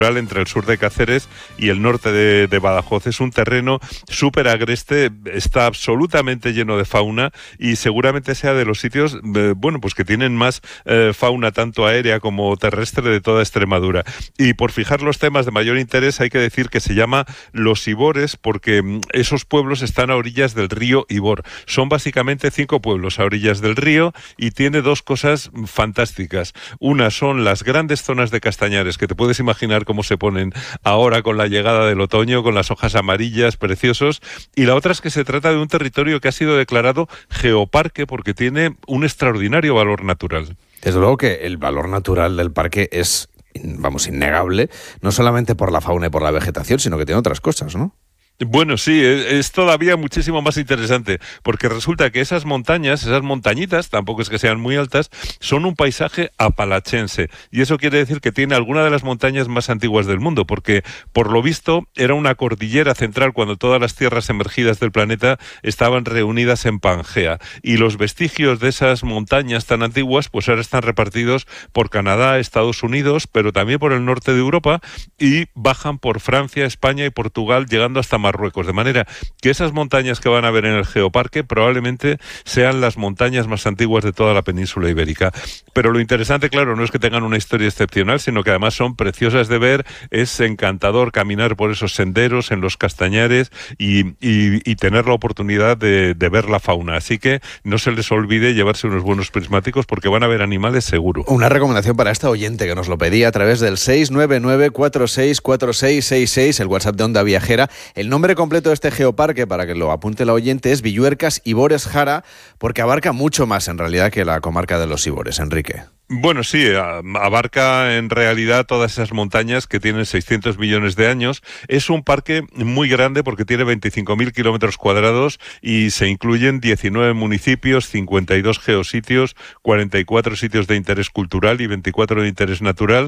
entre el sur de Cáceres y el norte de Badajoz. Es un terreno súper agreste, está absolutamente lleno de fauna y seguramente sea de los sitios, pues que tienen más fauna tanto aérea como terrestre de toda Extremadura. Y por fijar los temas de mayor interés hay que decir que se llama Los Ibores porque esos pueblos están a orillas del río Ibor. Son básicamente 5 pueblos a orillas del río y tiene 2 cosas fantásticas. Una son las grandes zonas de castañares que te puedes imaginar cómo se ponen ahora con la llegada del otoño, con las hojas amarillas, preciosos. Y la otra es que se trata de un territorio que ha sido declarado geoparque porque tiene un extraordinario valor natural. Desde luego que el valor natural del parque es, innegable, no solamente por la fauna y por la vegetación, sino que tiene otras cosas, ¿no? Bueno, sí, es todavía muchísimo más interesante, porque resulta que esas montañas, esas montañitas, tampoco es que sean muy altas, son un paisaje apalachense, y eso quiere decir que tiene alguna de las montañas más antiguas del mundo, porque por lo visto era una cordillera central cuando todas las tierras emergidas del planeta estaban reunidas en Pangea, y los vestigios de esas montañas tan antiguas pues ahora están repartidos por Canadá, Estados Unidos, pero también por el norte de Europa, y bajan por Francia, España y Portugal, llegando hasta Marruecos, de manera que esas montañas que van a ver en el geoparque probablemente sean las montañas más antiguas de toda la península ibérica. Pero lo interesante, claro, no es que tengan una historia excepcional, sino que además son preciosas de ver, es encantador caminar por esos senderos en los castañares y tener la oportunidad de ver la fauna. Así que no se les olvide llevarse unos buenos prismáticos porque van a ver animales seguro. Una recomendación para esta oyente que nos lo pedía a través del 699-464666, el WhatsApp de Onda Viajera. El nombre completo de este geoparque, para que lo apunte la oyente, es Villuercas Ibores Jara, porque abarca mucho más en realidad que la comarca de los Ibores, Enrique. Bueno, sí, abarca en realidad todas esas montañas que tienen 600 millones de años. Es un parque muy grande porque tiene 25.000 kilómetros cuadrados y se incluyen 19 municipios, 52 geositios, 44 sitios de interés cultural y 24 de interés natural.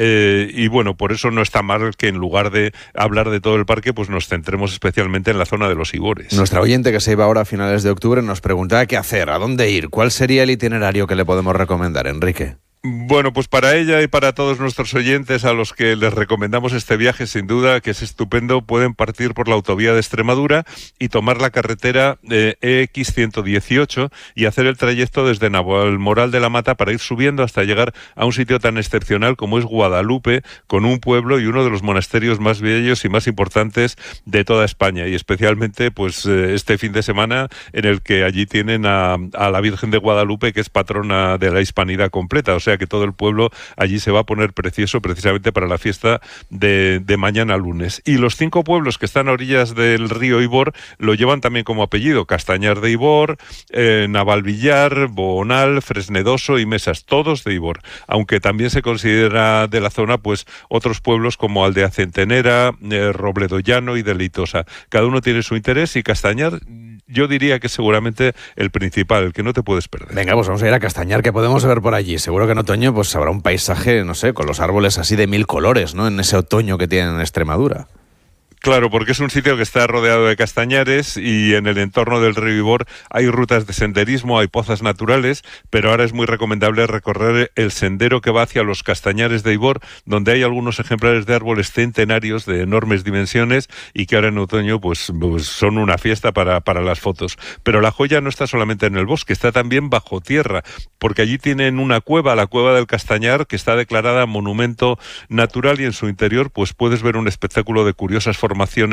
Y bueno, por eso no está mal que en lugar de hablar de todo el parque, pues nos centremos especialmente en la zona de los Ibores. Nuestra oyente que se iba ahora a finales de octubre nos preguntaba qué hacer, a dónde ir, cuál sería el itinerario que le podemos recomendar, Enrique. Bueno, pues para ella y para todos nuestros oyentes a los que les recomendamos este viaje, sin duda, que es estupendo, pueden partir por la autovía de Extremadura y tomar la carretera EX 118 y hacer el trayecto desde Navalmoral de la Mata para ir subiendo hasta llegar a un sitio tan excepcional como es Guadalupe, con un pueblo y uno de los monasterios más bellos y más importantes de toda España, y especialmente pues este fin de semana en el que allí tienen a la Virgen de Guadalupe, que es patrona de la hispanidad completa. O sea que todo el pueblo allí se va a poner precioso precisamente para la fiesta de mañana lunes. Y los 5 pueblos que están a orillas del río Ibor lo llevan también como apellido: Castañar de Ibor, Navalvillar, Boonal, Fresnedoso y Mesas, todos de Ibor. Aunque también se considera de la zona pues otros pueblos como Aldea Centenera, Robledo Llano y Deleitosa. Cada uno tiene su interés y Castañar, yo diría que es seguramente el principal, el que no te puedes perder. Venga, pues vamos a ir a Castañar, que podemos ver por allí. Seguro que en otoño pues habrá un paisaje, no sé, con los árboles así de 1000 colores, ¿no? En ese otoño que tienen en Extremadura. Claro, porque es un sitio que está rodeado de castañares y en el entorno del río Ibor hay rutas de senderismo, hay pozas naturales, pero ahora es muy recomendable recorrer el sendero que va hacia los castañares de Ibor, donde hay algunos ejemplares de árboles centenarios de enormes dimensiones y que ahora en otoño pues son una fiesta para las fotos. Pero la joya no está solamente en el bosque, está también bajo tierra, porque allí tienen una cueva, la Cueva del Castañar, que está declarada monumento natural, y en su interior pues puedes ver un espectáculo de curiosas formaciones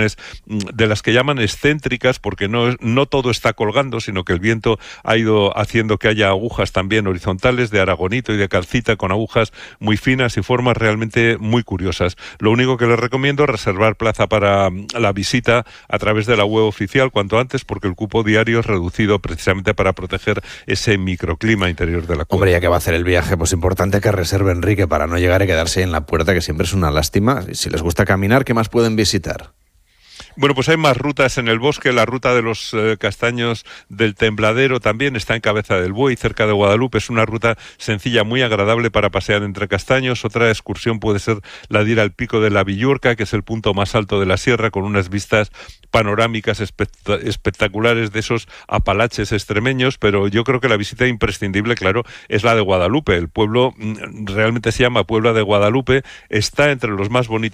de las que llaman excéntricas, porque no todo está colgando, sino que el viento ha ido haciendo que haya agujas también horizontales de aragonito y de calcita, con agujas muy finas y formas realmente muy curiosas. Lo único que les recomiendo es reservar plaza para la visita a través de la web oficial cuanto antes, porque el cupo diario es reducido precisamente para proteger ese microclima interior de la cueva. Hombre, ya que va a hacer el viaje, pues importante que reserve, Enrique, para no llegar y quedarse en la puerta, que siempre es una lástima. Si les gusta caminar, ¿qué más pueden visitar? Bueno, pues hay más rutas en el bosque. La ruta de los castaños del Tembladero también está en Cabeza del Buey, cerca de Guadalupe. Es una ruta sencilla, muy agradable para pasear entre castaños. Otra excursión puede ser la de ir al Pico de la Villuerca, que es el punto más alto de la sierra, con unas vistas panorámicas espectaculares de esos apalaches extremeños. Pero yo creo que la visita imprescindible, claro, es la de Guadalupe. El pueblo realmente se llama Puebla de Guadalupe. Está entre los más bonitos